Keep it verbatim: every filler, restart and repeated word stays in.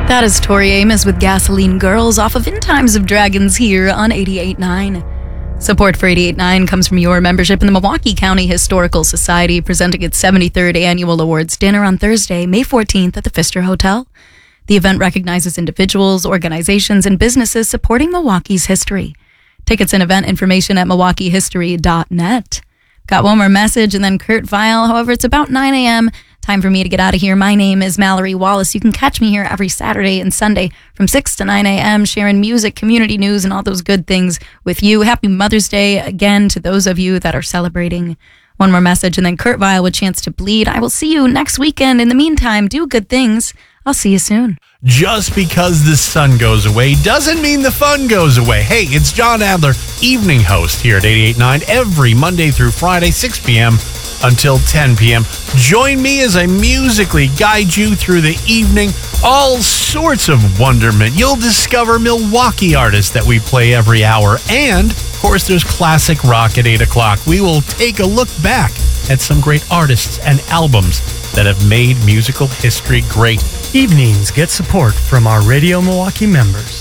That is Tori Amos with Gasoline Girls off of In Times of Dragons here on eighty-eight point nine. Support for eighty-eight point nine comes from your membership in the Milwaukee County Historical Society, presenting its seventy-third annual awards dinner on Thursday, May fourteenth at the Pfister Hotel. The event recognizes individuals, organizations, and businesses supporting Milwaukee's history. Tickets and event information at milwaukee history dot net. Got one more message and then Kurt Vile. However, it's about nine a.m. Time for me to get out of here. My name is Mallory Wallace. You can catch me here every Saturday and Sunday from six to nine a.m. sharing music, community news, and all those good things with you. Happy Mother's Day again to those of you that are celebrating. One more message and then Kurt Vile with Chance to Bleed. I will see you next weekend. In the meantime, do good things. I'll see you soon. Just because the sun goes away doesn't mean the fun goes away. Hey, it's John Adler, evening host here at eighty-eight point nine every Monday through Friday, six p.m. until ten p.m. Join me as I musically guide you through the evening. All sorts of wonderment. You'll discover Milwaukee artists that we play every hour. And, of course, there's classic rock at eight o'clock. We will take a look back at some great artists and albums that have made musical history great. Evenings get support from our Radio Milwaukee members.